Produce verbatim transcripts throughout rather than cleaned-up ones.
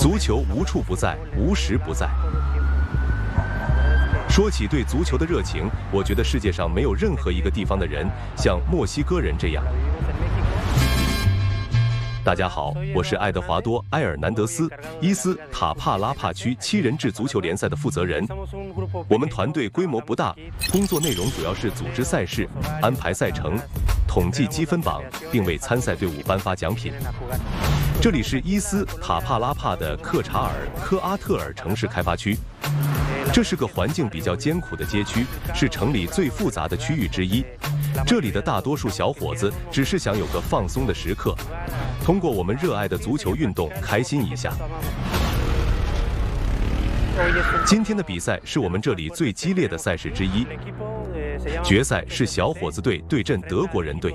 足球无处不在，无时不在。说起对足球的热情，我觉得世界上没有任何一个地方的人像墨西哥人这样。大家好，我是爱德华多·埃尔南德斯，伊斯塔帕拉帕区七人制足球联赛的负责人。我们团队规模不大，工作内容主要是组织赛事、安排赛程、统计积分榜，并为参赛队伍颁发奖品。这里是伊斯塔帕拉帕的克查尔科阿特尔城市开发区。这是个环境比较艰苦的街区，是城里最复杂的区域之一。这里的大多数小伙子只是想有个放松的时刻，通过我们热爱的足球运动开心一下。今天的比赛是我们这里最激烈的赛事之一，决赛是小伙子队对阵德国人队。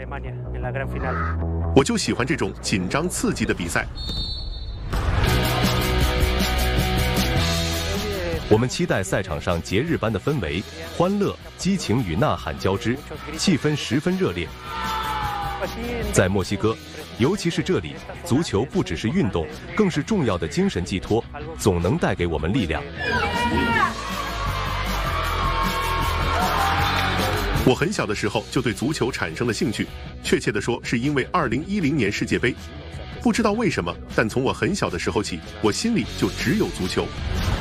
我就喜欢这种紧张刺激的比赛。 我们期待赛场上节日般的氛围，欢乐、激情与呐喊交织，气氛十分热烈。在墨西哥，尤其是这里，足球不只是运动，更是重要的精神寄托，总能带给我们力量。 我很小的时候就对足球产生了兴趣，确切地说是因为二零一零年世界杯。不知道为什么，但从我很小的时候起，我心里就只有足球。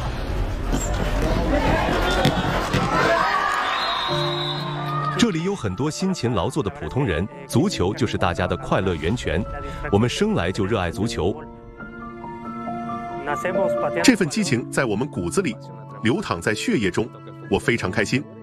这里有很多辛勤劳作的普通人，足球就是大家的快乐源泉。我们生来就热爱足球， 这份激情在我们骨子里，流淌在血液中，我非常开心。